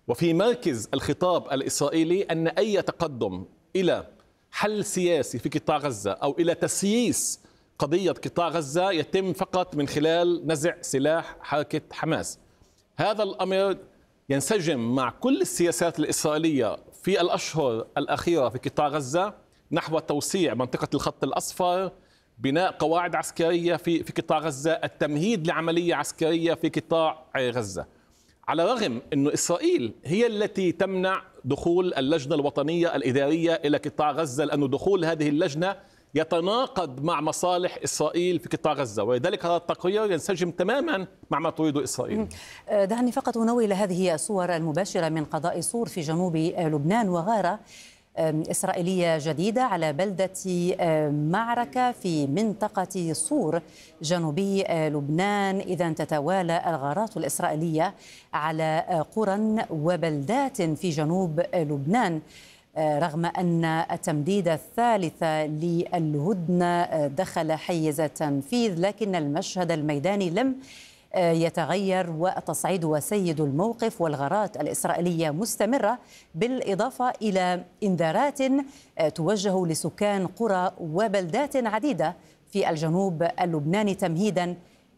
وفي مركز الخطاب الإسرائيلي أن أي تقدم إلى حل سياسي في قطاع غزة أو إلى تسييس قضية قطاع غزة يتم فقط من خلال نزع سلاح حركة حماس. هذا الأمر ينسجم مع كل السياسات الإسرائيلية في الأشهر الأخيرة في قطاع غزة نحو توسيع منطقة الخط الأصفر، بناء قواعد عسكرية في قطاع غزة، التمهيد لعملية عسكرية في قطاع غزة. على الرغم أن إسرائيل هي التي تمنع دخول اللجنة الوطنية الإدارية إلى قطاع غزة، لأن دخول هذه اللجنة يتناقض مع مصالح إسرائيل في قطاع غزة، ولذلك هذا التقرير ينسجم تماما مع ما تريده إسرائيل. دعني فقط أنوه هذه الصور المباشرة من قضاء صور في جنوب لبنان، وغارة إسرائيلية جديدة على بلدة معركة في منطقة صور جنوبي لبنان. إذا تتوالى الغارات الإسرائيلية على قرى وبلدات في جنوب لبنان، رغم أن التمديد الثالث للهدنة دخل حيز التنفيذ، لكن المشهد الميداني لم يتغير، والتصعيد وسيد الموقف والغارات الإسرائيلية مستمرة، بالإضافة إلى إنذارات توجه لسكان قرى وبلدات عديدة في الجنوب اللبناني تمهيدا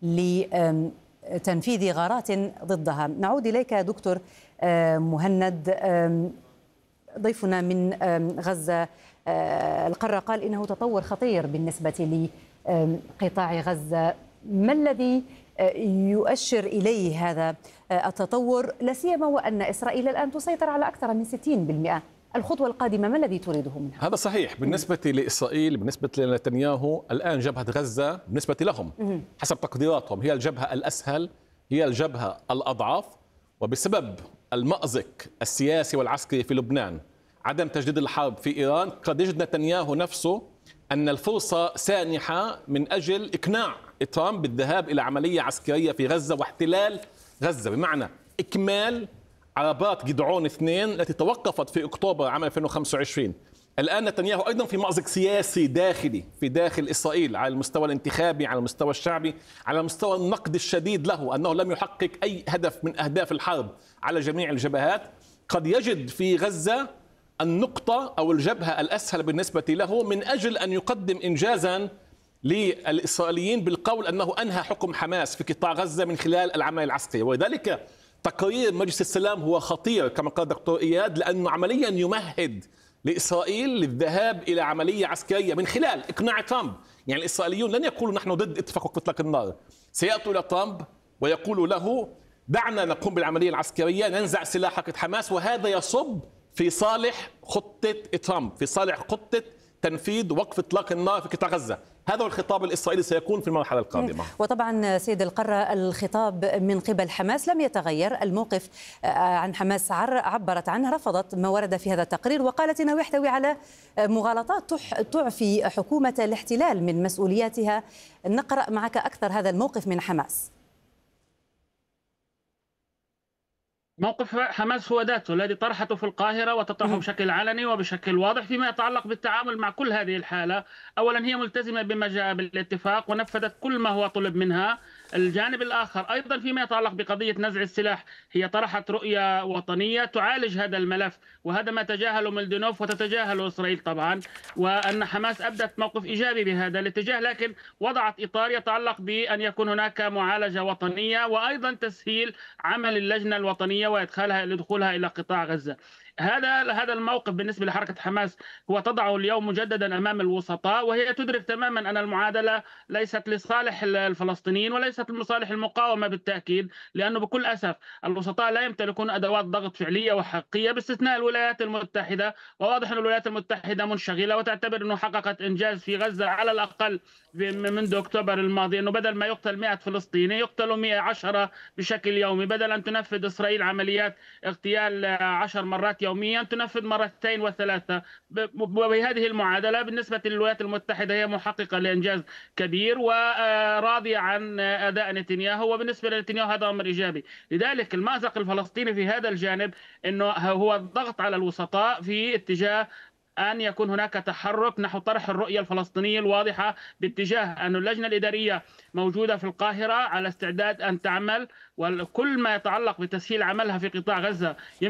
لتنفيذ غارات ضدها. نعود إليك دكتور مهند، ضيفنا من غزة القارة قال إنه تطور خطير بالنسبة لقطاع غزة. ما الذي يؤشر إليه هذا التطور، لا سيما وأن إسرائيل الآن تسيطر على أكثر من 60%؟ الخطوة القادمة ما الذي تريده منها؟ هذا صحيح بالنسبة لإسرائيل. بالنسبة لنتنياهو الآن جبهة غزة بالنسبة لهم حسب تقديراتهم هي الجبهة الأسهل، هي الجبهة الأضعف، وبسبب المأزق السياسي والعسكري في لبنان، عدم تجديد الحرب في إيران، قد يجد نتنياهو نفسه أن الفرصة سانحة من أجل إقناع ترامب بالذهاب إلى عملية عسكرية في غزة واحتلال غزة، بمعنى إكمال عربات جدعون 2 التي توقفت في أكتوبر عام 2025. الآن نتنياهو أيضا في مأزق سياسي داخلي في داخل إسرائيل، على المستوى الانتخابي، على المستوى الشعبي، على مستوى النقد الشديد له أنه لم يحقق أي هدف من أهداف الحرب على جميع الجبهات. قد يجد في غزة النقطة أو الجبهة الأسهل بالنسبة له من أجل أن يقدم إنجازا للإسرائيليين بالقول أنه أنهى حكم حماس في قطاع غزة من خلال العمل العسكري. ولذلك تقرير مجلس السلام هو خطير كما قال دكتور إياد، لأنه عمليا يمهد لإسرائيل للذهاب إلى عملية عسكرية من خلال إقناع ترامب. يعني الإسرائيليون لن يقولوا نحن ضد اتفاق إطلاق النار، سيأتوا إلى ترامب ويقولوا له دعنا نقوم بالعملية العسكرية، ننزع سلاح حركة حماس، وهذا يصب في صالح خطة ترامب، في صالح خطة تنفيذ وقف إطلاق النار في قطاع غزة. هذا هو الخطاب الإسرائيلي سيكون في المرحلة القادمة. وطبعا سيد القرة، الخطاب من قبل حماس لم يتغير. الموقف عن حماس عبرت عنه، رفضت ما ورد في هذا التقرير وقالت إنه يحتوي على مغالطات تعفي حكومة الاحتلال من مسؤولياتها. نقرأ معك أكثر هذا الموقف من حماس. موقف حماس هو ذاته الذي طرحته في القاهرة وتطرحه بشكل علني وبشكل واضح فيما يتعلق بالتعامل مع كل هذه الحالة. أولا هي ملتزمة بما جاء بالاتفاق ونفذت كل ما هو طلب منها. الجانب الآخر أيضا فيما يتعلق بقضية نزع السلاح، هي طرحت رؤية وطنية تعالج هذا الملف، وهذا ما تجاهله ميلدينوف وتتجاهله إسرائيل طبعا، وأن حماس أبدت موقف إيجابي بهذا الاتجاه، لكن وضعت إطار يتعلق بأن يكون هناك معالجة وطنية وأيضا تسهيل عمل اللجنة الوطنية وإدخالها لدخولها إلى قطاع غزة. هذا الموقف بالنسبة لحركة حماس هو تضعه اليوم مجددا أمام الوسطاء، وهي تدرك تماما أن المعادلة ليست لصالح الفلسطينيين وليست لصالح المقاومة بالتأكيد، لأنه بكل أسف الوسطاء لا يمتلكون أدوات ضغط فعلية وحقيقية باستثناء الولايات المتحدة، وواضح أن الولايات المتحدة منشغلة وتعتبر أنه حققت إنجاز في غزة على الأقل منذ أكتوبر الماضي، أنه بدل ما يقتل 100 فلسطيني يقتلوا 110 بشكل يومي، بدل أن تنفذ إسرائيل عمليات اغتيال 10 مرات يوميا تنفذ مرتين وثلاثة. وبهذه المعادلة بالنسبة للولايات المتحدة هي محققة لإنجاز كبير وراضية عن أداء نتنياهو، وبالنسبة لنتنياهو هذا أمر إيجابي. لذلك المأزق الفلسطيني في هذا الجانب أنه هو الضغط على الوسطاء في اتجاه أن يكون هناك تحرك نحو طرح الرؤية الفلسطينية الواضحة باتجاه أن اللجنة الإدارية موجودة في القاهرة على استعداد أن تعمل، وكل ما يتعلق بتسهيل عملها في قطاع غزة